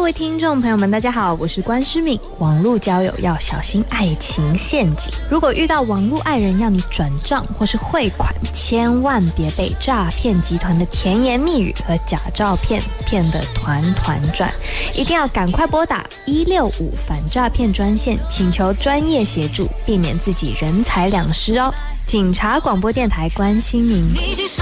位听众朋友们，大家好，我是关诗敏。网络交友要小心爱情陷阱，如果遇到网络爱人要你转账或是汇款，千万别被诈骗集团的甜言蜜语和假照片骗得团团转，一定要赶快拨打165反诈骗专线，请求专业协助，避免自己人财两失哦。警察广播电台关心您。